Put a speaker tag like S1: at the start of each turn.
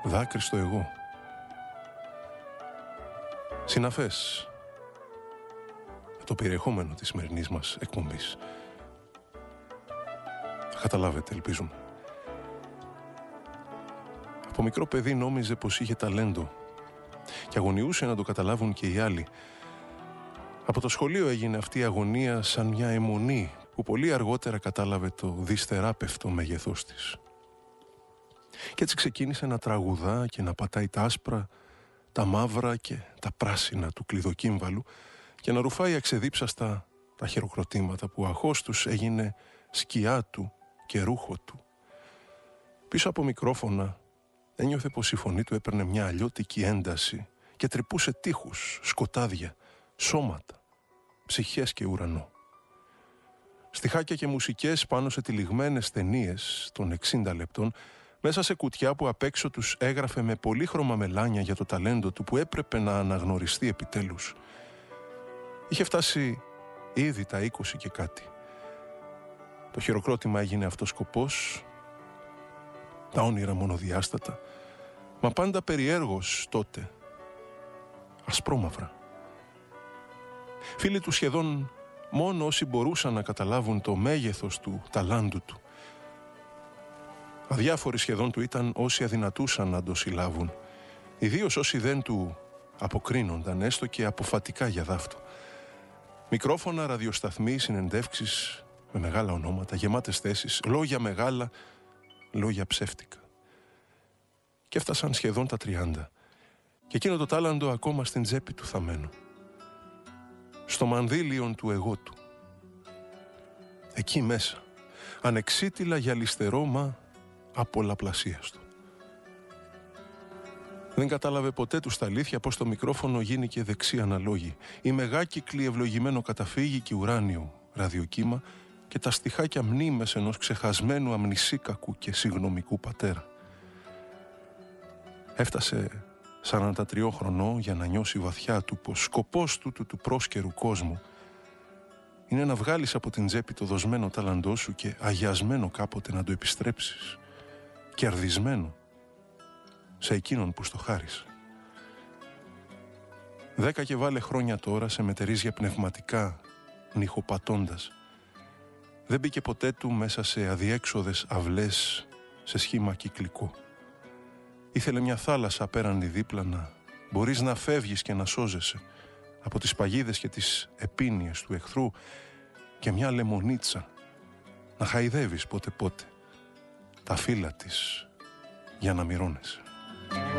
S1: δάκρυ στο εγώ. Συναφές με το περιεχόμενο της σημερινής μας εκπομπής. Θα καταλάβετε, ελπίζουμε. Από μικρό παιδί νόμιζε πως είχε ταλέντο και αγωνιούσε να το καταλάβουν και οι άλλοι. Από το σχολείο έγινε αυτή η αγωνία σαν μια αιμονή που πολύ αργότερα κατάλαβε το δυστεράπευτο μέγεθός της. Και έτσι ξεκίνησε να τραγουδά και να πατάει τα άσπρα, τα μαύρα και τα πράσινα του κλειδοκύμβαλου και να ρουφάει αξεδίψαστα τα χειροκροτήματα που αχώς τους έγινε σκιά του και ρούχο του. Πίσω από μικρόφωνα ένιωθε πως η φωνή του έπαιρνε μια αλλιώτικη ένταση και τρυπούσε τείχους, σκοτάδια, σώματα, ψυχές και ουρανό. Στιχάκια και μουσικές πάνω σε τυλιγμένες ταινίες των 60 λεπτών, μέσα σε κουτιά που απ' έξω τους έγραφε με πολύχρωμα μελάνια για το ταλέντο του που έπρεπε να αναγνωριστεί επιτέλους. Είχε φτάσει ήδη τα 20 και κάτι. Το χειροκρότημα έγινε αυτός σκοπός, τα όνειρα μονοδιάστατα, μα πάντα περιέργως τότε, ασπρόμαυρα. Φίλοι του σχεδόν μόνο όσοι μπορούσαν να καταλάβουν το μέγεθος του ταλάντου του. Αδιάφοροι σχεδόν του ήταν όσοι αδυνατούσαν να το συλλάβουν, ιδίως όσοι δεν του αποκρίνονταν, έστω και αποφατικά για δάφτο. Μικρόφωνα, ραδιοσταθμοί, συνεντεύξεις με μεγάλα ονόματα, γεμάτες θέσεις, λόγια μεγάλα, λόγια ψεύτικα. Και έφτασαν σχεδόν τα 30 και εκείνο το τάλαντο ακόμα στην τσέπη του θαμμένο, στο μανδύλιον του εγώ του. Εκεί μέσα, ανεξίτηλα γυαλιστερό μα απολαπλασίαστο. Δεν κατάλαβε ποτέ του στα αλήθεια πως το μικρόφωνο γίνηκε δεξί αναλόγη, η μεγάκυκλη ευλογημένο καταφύγι και ουράνιο ραδιοκύμα και τα στιχάκια μνήμες ενός ξεχασμένου αμνησίκακου και συγγνωμικού πατέρα. Έφτασε 43 χρονών για να νιώσει βαθιά του πως σκοπός του πρόσκαιρου κόσμου είναι να βγάλεις από την τσέπη το δοσμένο ταλαντό σου και αγιασμένο κάποτε να το επιστρέψεις, κερδισμένο σε εκείνον που στο χάρισε. 10 και βάλε χρόνια τώρα σε μετερίζια πνευματικά, νυχοπατώντας. Δεν μπήκε ποτέ του μέσα σε αδιέξοδες αυλές σε σχήμα κυκλικό. Ήθελε μια θάλασσα απέραντη δίπλα να μπορείς να φεύγεις και να σώζεσαι από τις παγίδες και τις επίνειες του εχθρού και μια λεμονίτσα να χαϊδεύεις πότε-πότε τα φύλλα της για να μυρώνεσαι.